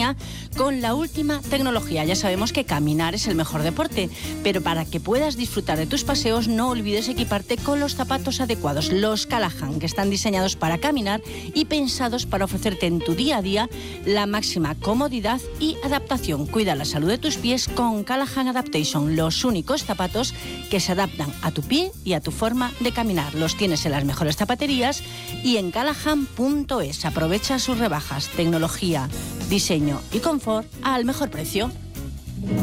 compañía con la última tecnología. Ya sabemos que caminar es el mejor deporte, pero para que puedas disfrutar de tus paseos no olvides equiparte con los zapatos adecuados, los Callahan, que están diseñados para caminar y pensados para ofrecerte en tu día a día la máxima comodidad y adaptación. Cuida la salud de tus pies con Callahan Adaptation, los únicos zapatos que se adaptan a tu pie y a tu forma de caminar. Los tienes en las mejores zapaterías y en callahan.es. Aprovecha sus rebajas, tecnología, diseño y confort al mejor precio.